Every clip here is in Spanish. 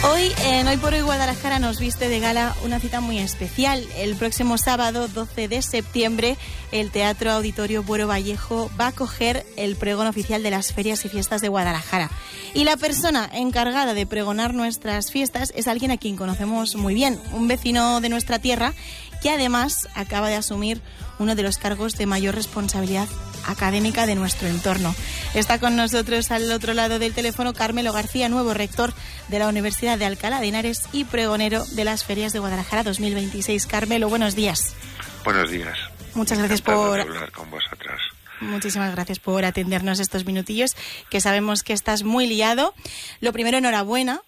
Hoy, en Hoy por Hoy Guadalajara, nos viste de gala una cita muy especial. El próximo sábado, 12 de septiembre, el Teatro Auditorio Buero Vallejo va a acoger el pregón oficial de las ferias y fiestas de Guadalajara. Y la persona encargada de pregonar nuestras fiestas es alguien a quien conocemos muy bien, un vecino de nuestra tierra, que además acaba de asumir uno de los cargos de mayor responsabilidad académica de nuestro entorno. Está con nosotros al otro lado del teléfono Carmelo García, nuevo rector de la Universidad de Alcalá de Henares y pregonero de las Ferias de Guadalajara 2026. Carmelo, buenos días. Buenos días. Muchas gracias por hablar con vosotras. Muchísimas gracias por atendernos estos minutillos, que sabemos que estás muy liado. Lo primero, enhorabuena.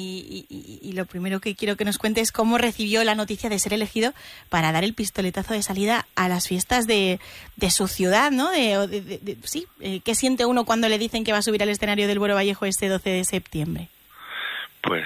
Y lo primero que quiero que nos cuentes es cómo recibió la noticia de ser elegido para dar el pistoletazo de salida a las fiestas de su ciudad, ¿no? ¿Qué siente uno cuando le dicen que va a subir al escenario del Buero Vallejo este 12 de septiembre? Pues,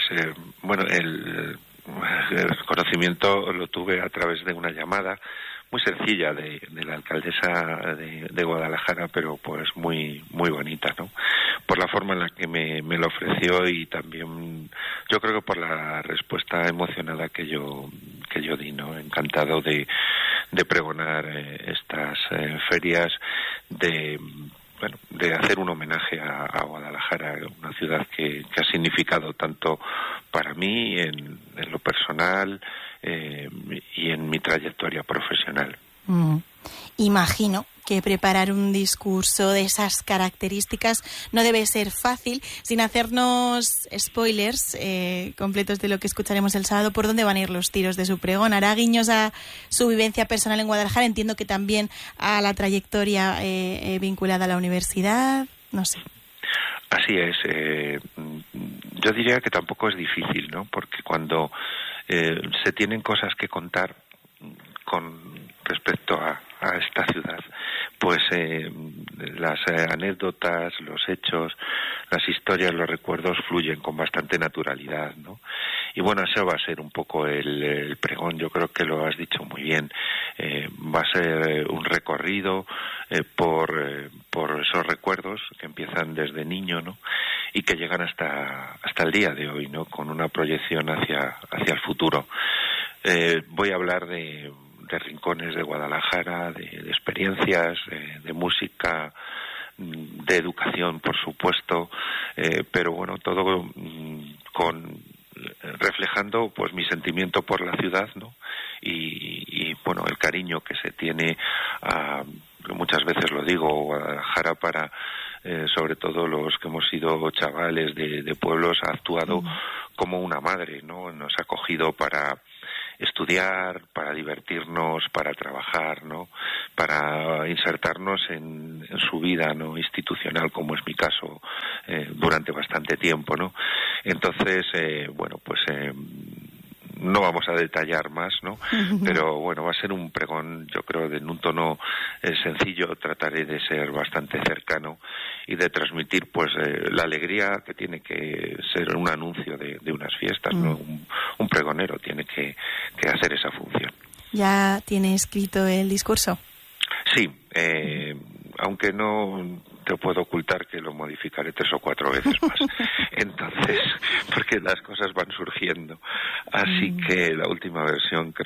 el conocimiento lo tuve a través de una llamada muy sencilla de la alcaldesa de Guadalajara, pero pues muy muy bonita, ¿no? Por la forma en la que me lo ofreció y también yo creo que por la respuesta emocionada que yo di, ¿no? Encantado de pregonar estas ferias, de hacer un homenaje a Guadalajara, una ciudad que ha significado tanto para mí en lo personal y en mi trayectoria profesional. Imagino que preparar un discurso de esas características no debe ser fácil. Sin hacernos spoilers completos de lo que escucharemos el sábado, ¿por dónde van a ir los tiros de su pregón? ¿Hará guiños a su vivencia personal en Guadalajara? Entiendo que también a la trayectoria vinculada a la universidad, no sé. Así es. Yo diría que tampoco es difícil, ¿no? Porque cuando se tienen cosas que contar con respecto a esta ciudad, pues las anécdotas, los hechos, las historias, los recuerdos fluyen con bastante naturalidad, ¿no? Y bueno, eso va a ser un poco el pregón. Yo creo que lo has dicho muy bien. Va a ser un recorrido por esos recuerdos que empiezan desde niño, ¿no? Y que llegan hasta el día de hoy, ¿no? Con una proyección hacia el futuro. Voy a hablar de rincones de Guadalajara, de experiencias, de música, de educación, por supuesto, pero bueno, todo reflejando pues mi sentimiento por la ciudad, ¿no? Y bueno, el cariño que se tiene muchas veces lo digo, Guadalajara para sobre todo los que hemos sido chavales de pueblos ha actuado como una madre, ¿no? Nos ha acogido para estudiar, para divertirnos, para trabajar, ¿no? Para insertarnos en su vida, ¿no? Institucional, como es mi caso, durante bastante tiempo, ¿no? Entonces, no vamos a detallar más, ¿no? Pero bueno, va a ser un pregón, yo creo, en un tono sencillo. Trataré de ser bastante cercano y de transmitir, pues, la alegría que tiene que ser un anuncio de unas fiestas, ¿no? Un pregonero tiene que hacer esa función. ¿Ya tiene escrito el discurso? Sí, aunque no te puedo ocultar que lo modificaré 3 o 4 veces más. Entonces, porque las cosas van surgiendo. Así que la última versión